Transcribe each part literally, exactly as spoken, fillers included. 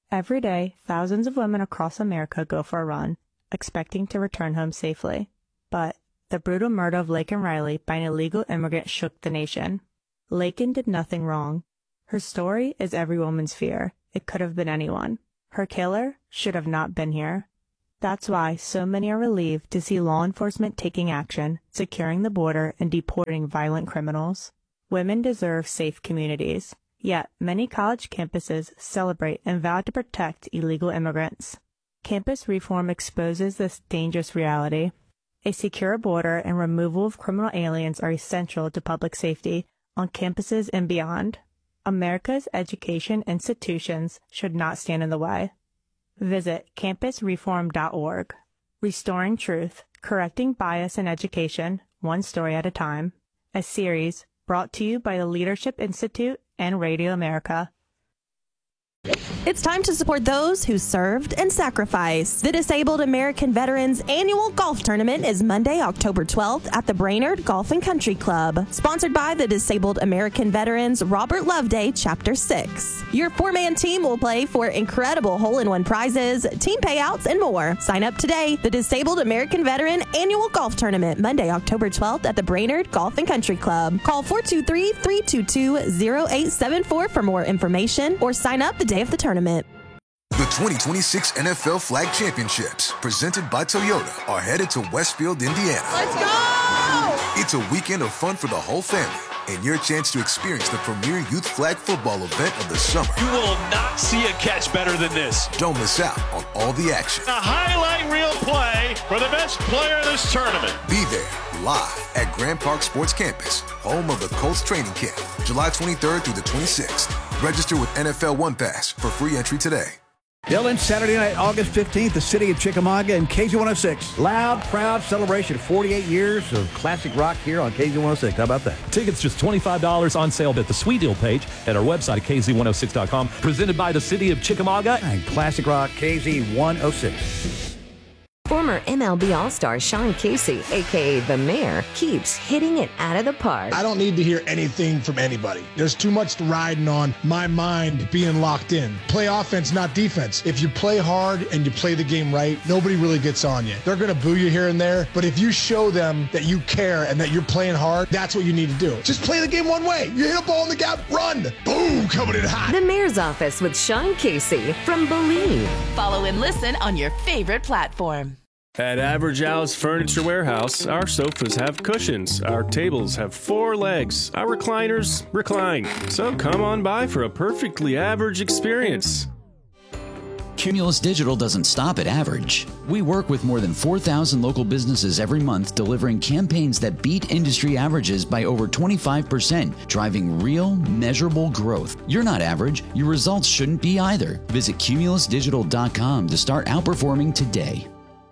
Every day, thousands of women across America go for a run, expecting to return home safely. But the brutal murder of Laken Riley by an illegal immigrant shook the nation. Laken did nothing wrong. Her story is every woman's fear. It could have been anyone. Her killer should have not been here. That's why so many are relieved to see law enforcement taking action, securing the border, and deporting violent criminals. Women deserve safe communities. Yet, many college campuses celebrate and vow to protect illegal immigrants. Campus reform exposes this dangerous reality. A secure border and removal of criminal aliens are essential to public safety on campuses and beyond. America's education institutions should not stand in the way. Visit campus reform dot org. Restoring Truth, Correcting Bias in Education, One Story at a Time. A series brought to you by the Leadership Institute and Radio America. It's time to support those who served and sacrificed. The Disabled American Veterans Annual Golf Tournament is Monday, October twelfth at the Brainerd Golf and Country Club. Sponsored by the Disabled American Veterans Robert Loveday Chapter six. Your four-man team will play for incredible hole-in-one prizes, team payouts, and more. Sign up today. The Disabled American Veteran Annual Golf Tournament, Monday, October twelfth at the Brainerd Golf and Country Club. Call four two three, three two two, zero eight seven four for more information or sign up the day of the tournament. The twenty twenty-six N F L Flag Championships, presented by Toyota, are headed to Westfield, Indiana. Let's go! It's a weekend of fun for the whole family and your chance to experience the premier youth flag football event of the summer. You will not see a catch better than this. Don't miss out on all the action. A highlight reel play for the best player of this tournament. Be there live at Grand Park Sports Campus, home of the Colts training camp, July twenty-third through the twenty-sixth. Register with N F L One Pass for free entry today. Dylan, Saturday night, August fifteenth, the city of Chickamauga and K Z one oh six. Loud, proud celebration. forty-eight years of classic rock here on K Z one oh six. How about that? Tickets just twenty-five dollars on sale at the Sweet Deal page at our website at K Z one oh six dot com. Presented by the city of Chickamauga and classic rock K Z one oh six. Former M L B All-Star Sean Casey, a k a. The Mayor, keeps hitting it out of the park. I don't need to hear anything from anybody. There's too much riding on my mind being locked in. Play offense, not defense. If you play hard and you play the game right, nobody really gets on you. They're going to boo you here and there, but if you show them that you care and that you're playing hard, that's what you need to do. Just play the game one way. You hit a ball in the gap, run. Boom, coming in hot. The Mayor's Office with Sean Casey from Believe. Follow and listen on your favorite platform. At Average Al's Furniture Warehouse, our sofas have cushions, our tables have four legs, our recliners recline. So come on by for a perfectly average experience. Cumulus Digital doesn't stop at average. We work with more than four thousand local businesses every month, delivering campaigns that beat industry averages by over twenty-five percent, driving real, measurable growth. You're not average. Your results shouldn't be either. Visit cumulus digital dot com to start outperforming today.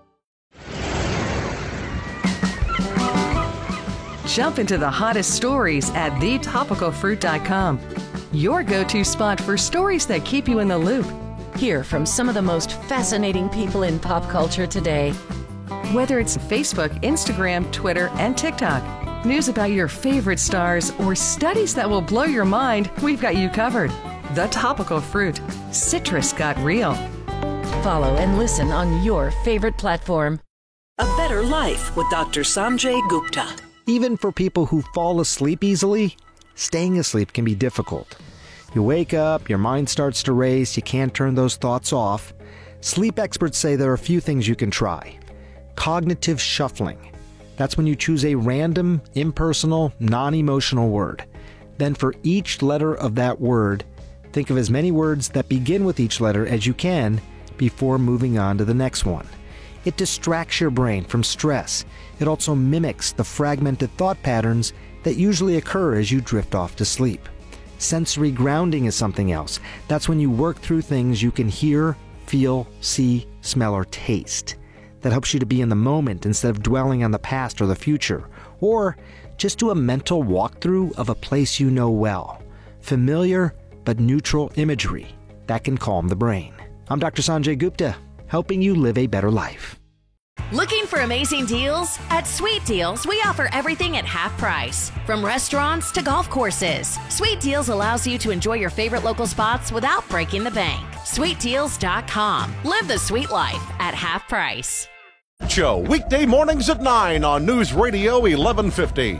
Jump into the hottest stories at the topical fruit dot com. Your go-to spot for stories that keep you in the loop. Hear from some of the most fascinating people in pop culture today. Whether it's Facebook, Instagram, Twitter, and TikTok, news about your favorite stars, or studies that will blow your mind, we've got you covered. The Topical Fruit. Citrus got real. Follow and listen on your favorite platform. A Better Life with Doctor Sanjay Gupta. Even for people who fall asleep easily, staying asleep can be difficult. You wake up, your mind starts to race, you can't turn those thoughts off. Sleep experts say there are a few things you can try. Cognitive shuffling. That's when you choose a random, impersonal, non-emotional word. Then for each letter of that word, think of as many words that begin with each letter as you can before moving on to the next one. It distracts your brain from stress. It also mimics the fragmented thought patterns that usually occur as you drift off to sleep. Sensory grounding is something else. That's when you work through things you can hear, feel, see, smell, or taste. That helps you to be in the moment instead of dwelling on the past or the future. Or just do a mental walkthrough of a place you know well. Familiar but neutral imagery. That can calm the brain. I'm Doctor Sanjay Gupta, helping you live a better life. Looking for amazing deals? At Sweet Deals, we offer everything at half price. From restaurants to golf courses, Sweet Deals allows you to enjoy your favorite local spots without breaking the bank. sweet deals dot com. Live the sweet life at half price. Show weekday mornings at nine on News Radio eleven fifty.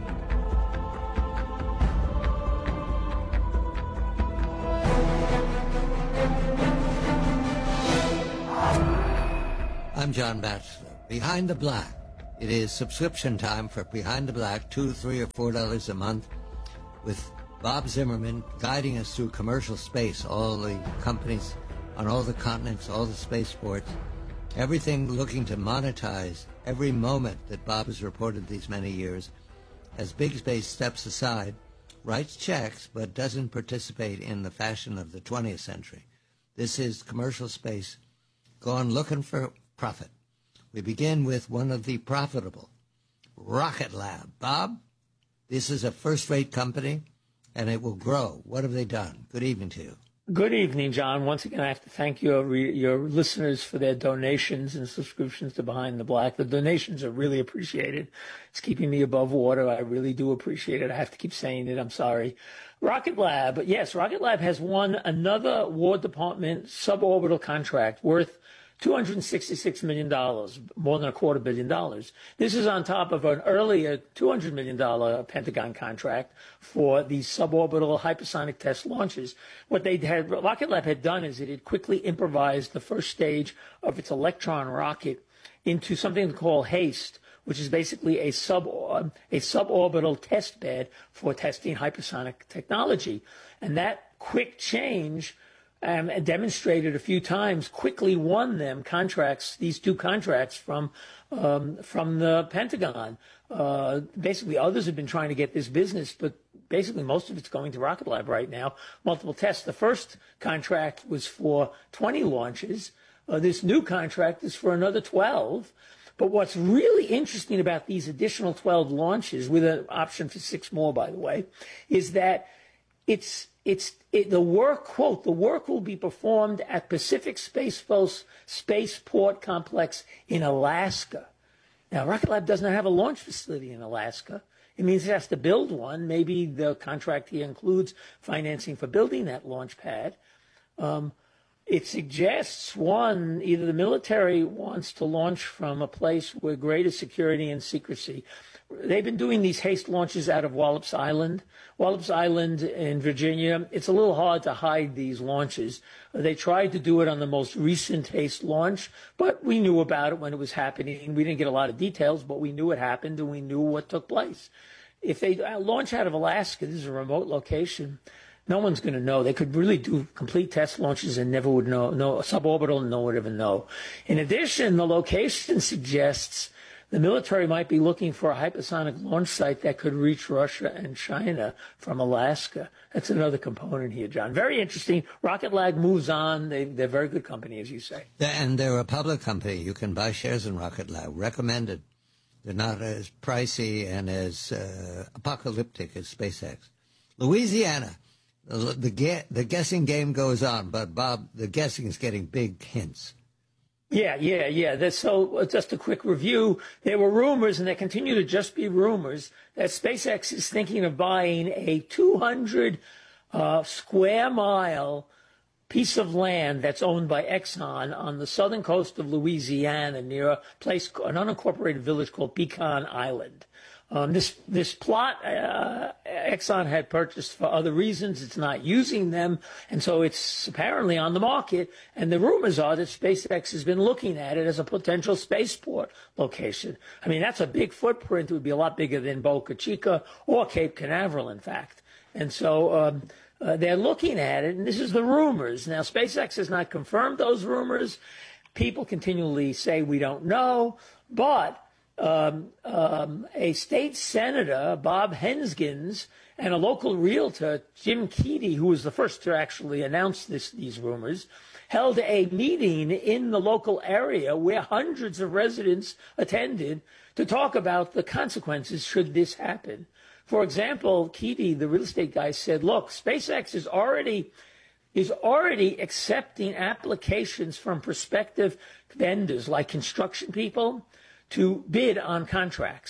I'm John Batchelor. Behind the Black. It is subscription time for Behind the Black, two, three, or four dollars a month, with Bob Zimmerman guiding us through commercial space, all the companies on all the continents, all the spaceports, everything looking to monetize every moment that Bob has reported these many years, as big space steps aside, writes checks, but doesn't participate in the fashion of the twentieth century. This is commercial space gone looking for profit. We begin with one of the profitable, Rocket Lab. Bob, this is a first-rate company, and it will grow. What have they done? Good evening to you. Good evening, John. Once again, I have to thank your your listeners for their donations and subscriptions to Behind the Black. The donations are really appreciated. It's keeping me above water. I really do appreciate it. I have to keep saying it. I'm sorry. Rocket Lab. Yes, Rocket Lab has won another War Department suborbital contract worth two hundred sixty-six million dollars, more than a quarter billion dollars. This is on top of an earlier two hundred million dollars Pentagon contract for these suborbital hypersonic test launches. What they had, Rocket Lab had done is it had quickly improvised the first stage of its Electron rocket into something called HASTE, which is basically a sub a suborbital test bed for testing hypersonic technology. And that quick change Um, demonstrated a few times, quickly won them contracts, these two contracts from um, from the Pentagon. Uh, basically, others have been trying to get this business, but basically most of it's going to Rocket Lab right now. Multiple tests. The first contract was for twenty launches. Uh, this new contract is for another twelve. But what's really interesting about these additional twelve launches, with an option for six more, by the way, is that it's It's it, the work, quote, the work will be performed at Pacific Space Force Spaceport Complex in Alaska. Now, Rocket Lab does not have a launch facility in Alaska. It means it has to build one. Maybe the contract here includes financing for building that launch pad. Um, it suggests, one, either the military wants to launch from a place with greater security and secrecy. They've been doing these HASTE launches out of Wallops Island. Wallops Island in Virginia, it's a little hard to hide these launches. They tried to do it on the most recent HASTE launch, but we knew about it when it was happening. We didn't get a lot of details, but we knew it happened and we knew what took place. If they launch out of Alaska, this is a remote location, no one's going to know. They could really do complete test launches and never would know. No suborbital, no one would ever know. In addition, the location suggests the military might be looking for a hypersonic launch site that could reach Russia and China from Alaska. That's another component here, John. Very interesting. Rocket Lab moves on. They, they're a very good company, as you say. And they're a public company. You can buy shares in Rocket Lab. Recommended. They're not as pricey and as uh, apocalyptic as SpaceX. Louisiana. The, the, the guessing game goes on, but, Bob, the guessing is getting big hints. Yeah, yeah, yeah. That's, so just a quick review. There were rumors, and there continue to just be rumors, that SpaceX is thinking of buying a two hundred uh, square mile piece of land that's owned by Exxon on the southern coast of Louisiana near a place, an unincorporated village called Pecan Island. Um, this this plot uh, Exxon had purchased for other reasons. It's not using them, and so it's apparently on the market. And the rumors are that SpaceX has been looking at it as a potential spaceport location. I mean, that's a big footprint. It would be a lot bigger than Boca Chica or Cape Canaveral, in fact. And so um, uh, they're looking at it, and this is the rumors. Now, SpaceX has not confirmed those rumors. People continually say we don't know, but Um, um, a state senator, Bob Henskins, and a local realtor, Jim Keedy, who was the first to actually announce this, these rumors, held a meeting in the local area where hundreds of residents attended to talk about the consequences should this happen. For example, Keedy, the real estate guy, said, look, SpaceX is already is already accepting applications from prospective vendors like construction people to bid on contracts.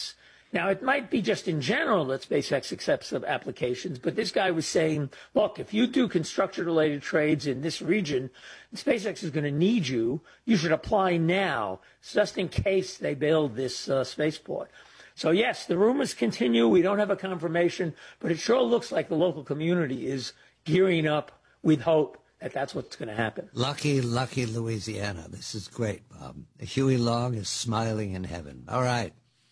Now, it might be just in general that SpaceX accepts some applications, but this guy was saying, look, if you do construction-related trades in this region, SpaceX is going to need you. You should apply now, just in case they build this uh, spaceport. So, yes, the rumors continue. We don't have a confirmation, but it sure looks like the local community is gearing up with hope that that's what's going to happen. Lucky, lucky Louisiana. This is great, Bob. Huey Long is smiling in heaven. All right.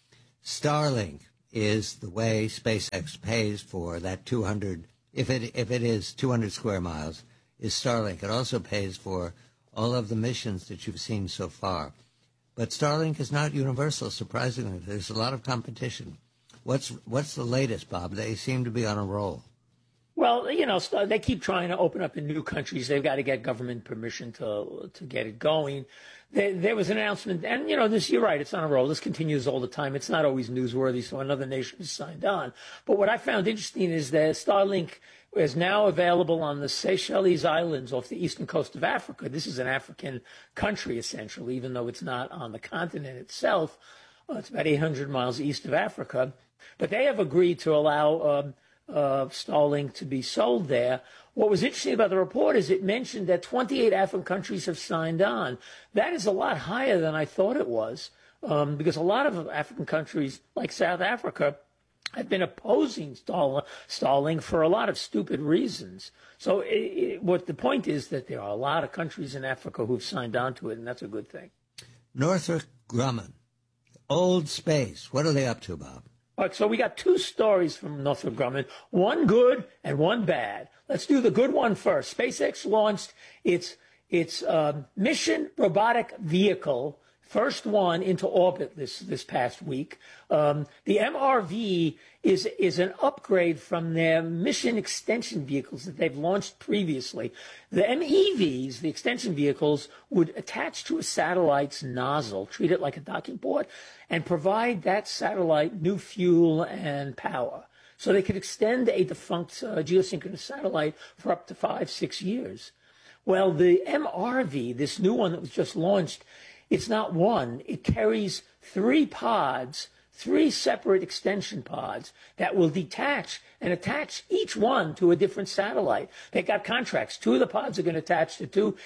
Starlink is the way SpaceX pays for that two hundred, if it if it is two hundred square miles, is Starlink. It also pays for all of the missions that you've seen so far. But Starlink is not universal, surprisingly. There's a lot of competition. What's what's the latest, Bob? They seem to be on a roll. Well, you know, they keep trying to open up in new countries. They've got to get government permission to to get it going. There, there was an announcement, and, you know, this, you're right, it's on a roll. This continues all the time. It's not always newsworthy, so another nation is signed on. But what I found interesting is that Starlink is now available on the Seychelles Islands off the eastern coast of Africa. This is an African country, essentially, even though it's not on the continent itself. Uh, it's about eight hundred miles east of Africa. But they have agreed to allow um, uh, Starlink to be sold there. What was interesting about the report is it mentioned that twenty-eight African countries have signed on. That is a lot higher than I thought it was, um, because a lot of African countries, like South Africa, have been opposing Starlink for a lot of stupid reasons. So it, it, what the point is that there are a lot of countries in Africa who've signed on to it, and that's a good thing. Northrop Grumman, old space. What are they up to, Bob? All right, so we got two stories from Northrop Grumman, one good and one bad. Let's do the good one first. SpaceX launched its its uh, mission robotic vehicle, first one into orbit this this past week. Um, the M R V is is an upgrade from their mission extension vehicles that they've launched previously. The M E Vs, the extension vehicles, would attach to a satellite's nozzle, treat it like a docking port, and provide that satellite new fuel and power. So they could extend a defunct uh, geosynchronous satellite for up to five, six years. Well, the M R V, this new one that was just launched, it's not one. It carries three pods, three separate extension pods that will detach and attach each one to a different satellite. They got contracts. Two of the pods are going to attach to two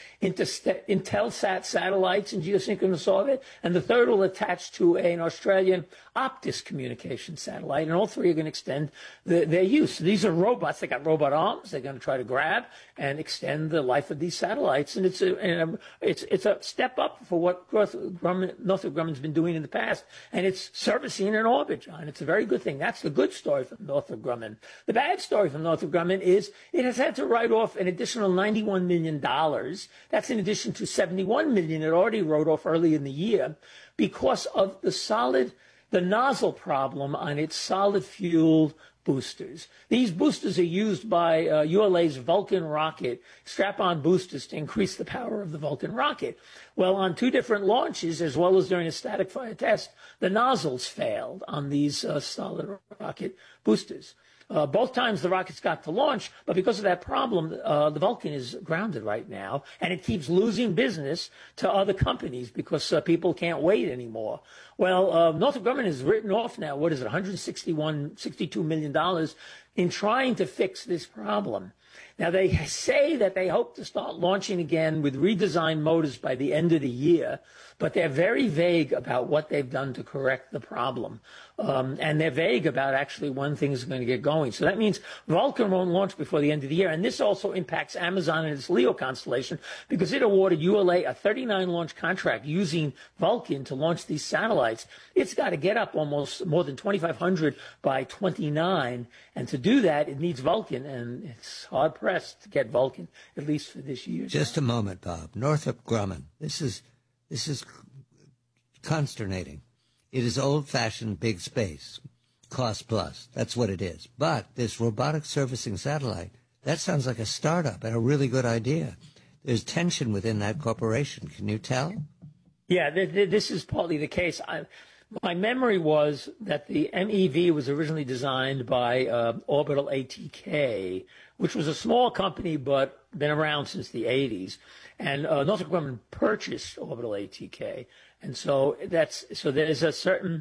Intelsat satellites in geosynchronous orbit, and the third will attach to an Australian Optus communication satellite, and all three are going to extend the, their use. These are robots. They got robot arms. They're going to try to grab and extend the life of these satellites, and it's a, and a, it's, it's a step up for what Northrop Grumman, Northrop Grumman's been doing in the past, and it's servicing an orbit, John. It's a very good thing. That's the good story from Northrop Grumman. The bad story from Northrop Grumman is it has had to write off an additional ninety-one million dollars. That's in addition to seventy-one million dollars it already wrote off early in the year because of the solid, the nozzle problem on its solid fuel boosters. These boosters are used by uh, U L A's Vulcan rocket, strap-on boosters to increase the power of the Vulcan rocket. Well, on two different launches, as well as during a static fire test, the nozzles failed on these uh, solid rocket boosters. Uh, both times the rockets got to launch, but because of that problem, uh, the Vulcan is grounded right now, and it keeps losing business to other companies because uh, people can't wait anymore. Well, uh, Northrop Grumman has written off now, what is it, one hundred sixty-one, sixty-two million dollars in trying to fix this problem. Now, they say that they hope to start launching again with redesigned motors by the end of the year, but they're very vague about what they've done to correct the problem. Um, and they're vague about actually when things are going to get going. So that means Vulcan won't launch before the end of the year. And this also impacts Amazon and its LEO constellation because it awarded U L A a thirty-nine launch contract using Vulcan to launch these satellites. It's got to get up almost more than twenty-five hundred by twenty-nine. And to do that, it needs Vulcan. And it's hard pressed to get Vulcan, at least for this year. Just a moment, Bob. Northrop Grumman. This is, this is consternating. It is old-fashioned big space, cost plus. That's what it is. But this robotic servicing satellite, that sounds like a startup and a really good idea. There's tension within that corporation. Can you tell? Yeah, th- th- this is partly the case. I, my memory was that the M E V was originally designed by uh, Orbital A T K, which was a small company but been around since the eighties. And uh, Northrop Grumman purchased Orbital A T K. And so that's so there is a certain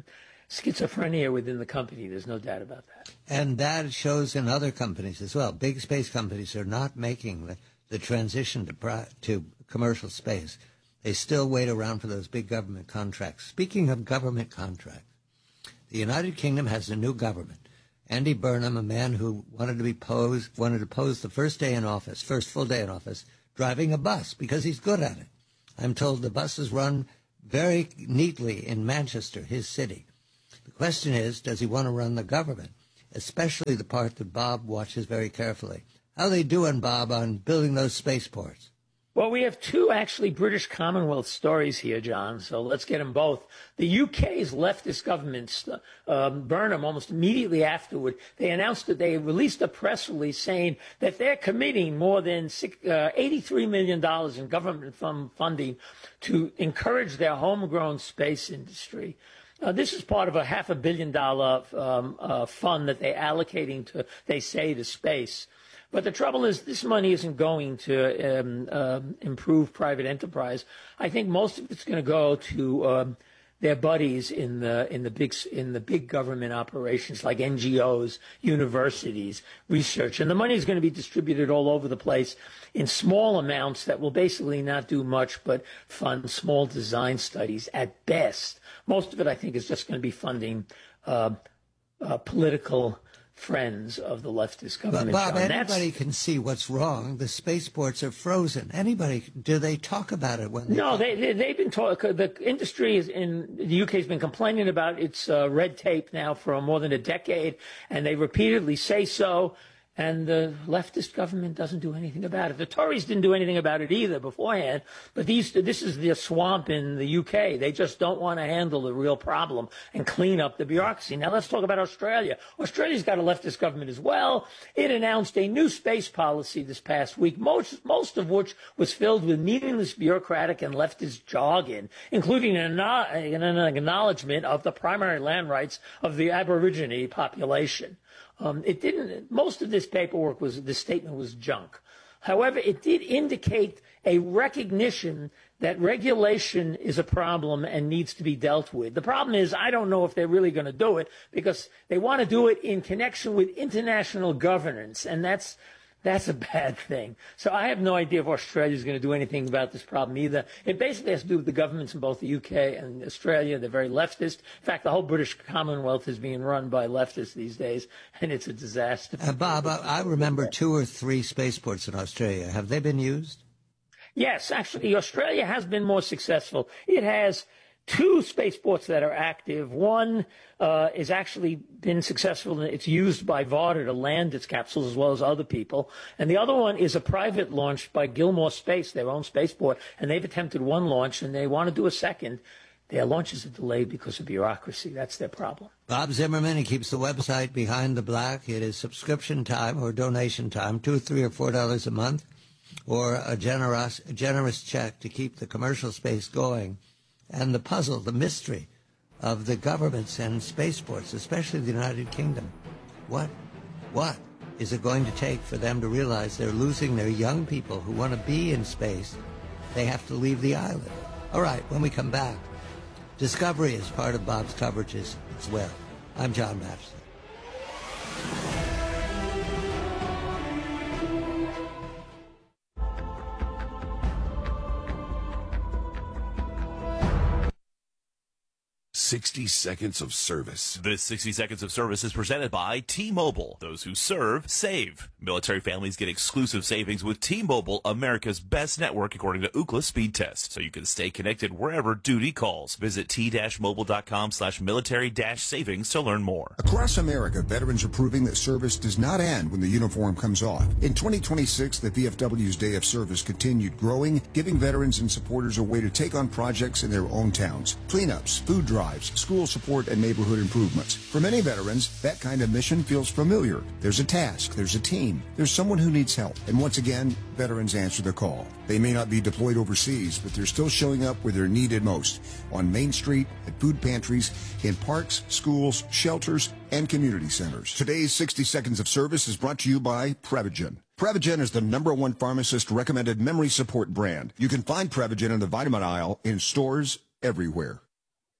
schizophrenia within the company. There's no doubt about that. And that shows in other companies as well. Big space companies are not making the, the transition to pri- to commercial space. They still wait around for those big government contracts. Speaking of government contracts, the United Kingdom has a new government. Andy Burnham, a man who wanted to be posed, wanted to pose the first day in office, first full day in office, driving a bus because he's good at it. I'm told the buses run very neatly in Manchester, his city. The question is, does he want to run the government, especially the part that Bob watches very carefully? How are they doing, Bob, on building those spaceports? Well, we have two actually British Commonwealth stories here, John, so let's get them both. The U K's leftist government, um, Burnham, almost immediately afterward, they announced that they released a press release saying that they're committing more than six, uh, eighty-three million dollars in government fund funding to encourage their homegrown space industry. Uh, this is part of a half a billion dollar um, uh, fund that they're allocating to, they say, to space. But the trouble is, this money isn't going to um, uh, improve private enterprise. I think most of it's going to go to um, their buddies in the in the big in the big government operations like N G Os, universities, research, and the money is going to be distributed all over the place in small amounts that will basically not do much but fund small design studies at best. Most of it, I think, is just going to be funding uh, uh, political friends of the leftist government. But Bob, John. anybody That's, can see what's wrong. The spaceports are frozen. Anybody, do they talk about it when they No, talk? they, they, they've been talking, the industry is in the U K has been complaining about its uh, red tape now for more than a decade, and they repeatedly say so. And the leftist government doesn't do anything about it. The Tories didn't do anything about it either beforehand. But these, this is the swamp in the U K. They just don't want to handle the real problem and clean up the bureaucracy. Now let's talk about Australia. Australia's got a leftist government as well. It announced a new space policy this past week, most, most of which was filled with meaningless bureaucratic and leftist jargon, including an, an acknowledgement of the primary land rights of the Aborigine population. Um, it didn't, most of this paperwork was, this statement was junk. However, it did indicate a recognition that regulation is a problem and needs to be dealt with. The problem is, I don't know if they're really going to do it because they want to do it in connection with international governance, and that's, that's a bad thing. So I have no idea if Australia is going to do anything about this problem either. It basically has to do with the governments in both the U K and Australia. They're very leftist. In fact, the whole British Commonwealth is being run by leftists these days, and it's a disaster. Uh, Bob, I, I remember two or three spaceports in Australia. Have they been used? Yes, actually, Australia has been more successful. It has two spaceports that are active. One uh, has actually been successful. It's used by Varda to land its capsules as well as other people. And the other one is a private launch by Gilmore Space, their own spaceport. And they've attempted one launch, and they want to do a second. Their launches are delayed because of bureaucracy. That's their problem. Bob Zimmerman, he keeps the website Behind the Black. It is subscription time or donation time, two, three, or four dollars a month, or a generous, a generous check to keep the commercial space going. And the puzzle, the mystery of the governments and spaceports, especially the United Kingdom. What, what is it going to take for them to realize they're losing their young people who want to be in space? They have to leave the island. All right, when we come back, Discovery is part of Bob's coverages as well. I'm John Matson. sixty seconds of service. This sixty seconds of service is presented by T-Mobile. Those who serve, save. Military families get exclusive savings with T-Mobile, America's best network according to Ookla speed test, so you can stay connected wherever duty calls. Visit t-mobile.com slash military dash savings to learn more. Across America, veterans are proving that service does not end when the uniform comes off. In twenty twenty-six, the V F W's Day of Service continued growing, giving veterans and supporters a way to take on projects in their own towns. Cleanups, food drives, school support, and neighborhood improvements. For many veterans, that kind of mission feels familiar. There's a task, there's a team, there's someone who needs help. And once again, veterans answer the call. They may not be deployed overseas, but they're still showing up where they're needed most. On Main Street, at food pantries, in parks, schools, shelters, and community centers. Today's sixty seconds of service is brought to you by Prevagen. Prevagen is the number one pharmacist-recommended memory support brand. You can find Prevagen in the vitamin aisle in stores everywhere.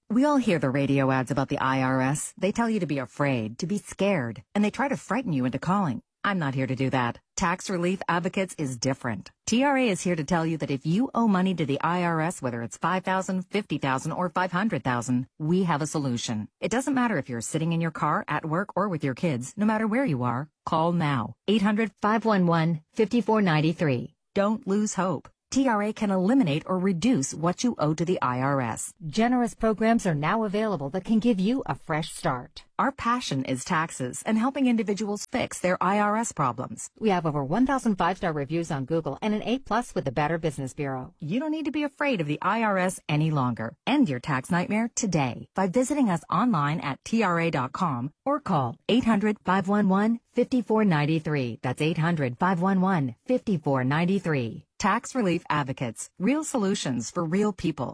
We all hear the radio ads about the I R S. They tell you to be afraid, to be scared, and they try to frighten you into calling. I'm not here to do that. Tax Relief Advocates is different. T R A is here to tell you that if you owe money to the I R S, whether it's five thousand dollars, fifty thousand dollars, or five hundred thousand dollars, we have a solution. It doesn't matter if you're sitting in your car, at work, or with your kids. No matter where you are, call now. eight hundred, five one one, five four nine three. Don't lose hope. T R A can eliminate or reduce what you owe to the I R S. Generous programs are now available that can give you a fresh start. Our passion is taxes and helping individuals fix their I R S problems. We have over one thousand five-star reviews on Google and an A plus with the Better Business Bureau. You don't need to be afraid of the I R S any longer. End your tax nightmare today by visiting us online at T R A dot com or call eight hundred, five one one, five four nine three. That's eight hundred, five one one, five four nine three. Tax Relief Advocates. Real solutions for real people.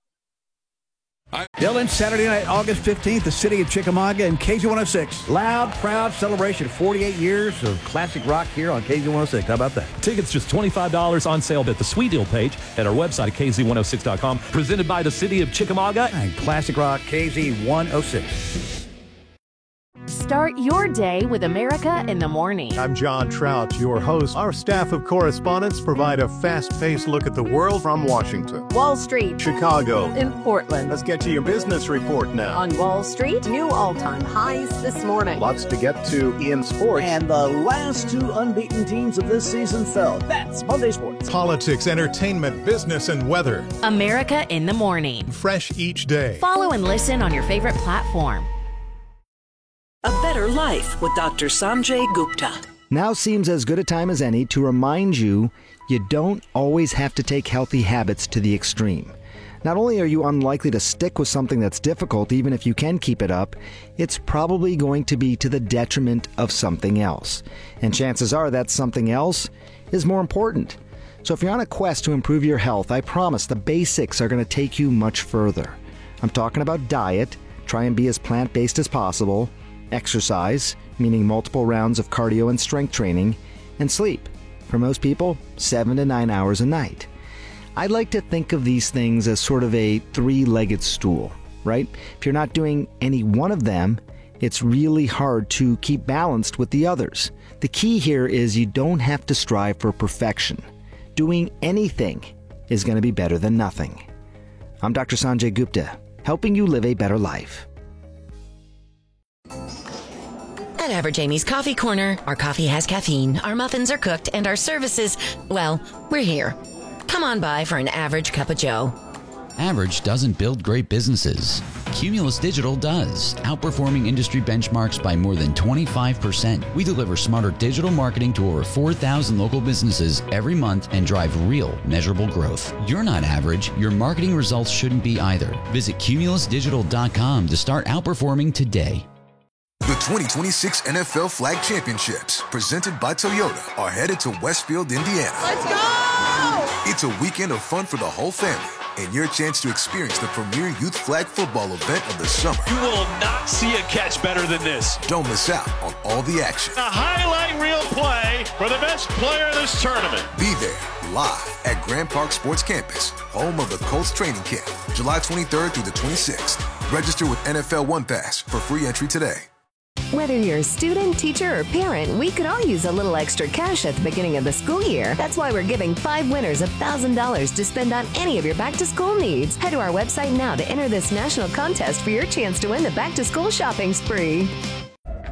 Dylan, Saturday night, August fifteenth, the city of Chickamauga and K Z one oh six. Loud, proud celebration. forty-eight years of classic rock here on K Z one oh six. How about that? Tickets just twenty-five dollars on sale at the Sweet Deal page at our website at K Z one oh six dot com. Presented by the city of Chickamauga and classic rock K Z one oh six. Start your day with America in the Morning. I'm John Trout, your host. Our staff of correspondents provide a fast-paced look at the world from Washington, Wall Street, Chicago, in Portland. Let's get to your business report now. On Wall Street, new all-time highs this morning. Lots to get to in sports. And the last two unbeaten teams of this season fell. That's Monday Sports. Politics, entertainment, business, and weather. America in the Morning. Fresh each day. Follow and listen on your favorite platform. A Better Life with Doctor Sanjay Gupta. Now seems as good a time as any to remind you you don't always have to take healthy habits to the extreme. Not only are you unlikely to stick with something that's difficult, even if you can keep it up, it's probably going to be to the detriment of something else. And chances are that something else is more important. So if you're on a quest to improve your health, I promise the basics are going to take you much further. I'm talking about diet, try and be as plant-based as possible, exercise, meaning multiple rounds of cardio and strength training, and sleep. For most people, seven to nine hours a night. I like to think of these things as sort of a three-legged stool, right? If you're not doing any one of them, it's really hard to keep balanced with the others. The key here is you don't have to strive for perfection. Doing anything is going to be better than nothing. I'm Doctor Sanjay Gupta, helping you live a better life. At Average Amy's Coffee Corner, our coffee has caffeine, our muffins are cooked, and our services, well, we're here. Come on by for an average cup of joe. Average doesn't build great businesses. Cumulus Digital does, outperforming industry benchmarks by more than twenty-five percent. We deliver smarter digital marketing to over four thousand local businesses every month and drive real, measurable growth. You're not average. Your marketing results shouldn't be either. Visit cumulus digital dot com to start outperforming today. The twenty twenty-six N F L Flag Championships, presented by Toyota, are headed to Westfield, Indiana. Let's go! It's a weekend of fun for the whole family and your chance to experience the premier youth flag football event of the summer. You will not see a catch better than this. Don't miss out on all the action. A highlight reel play for the best player in this tournament. Be there live at Grand Park Sports Campus, home of the Colts training camp, July twenty-third through the twenty-sixth. Register with N F L One Pass for free entry today. Whether you're a student, teacher, or parent, we could all use a little extra cash at the beginning of the school year. That's why we're giving five winners one thousand dollars to spend on any of your back-to-school needs. Head to our website now to enter this national contest for your chance to win the back-to-school shopping spree.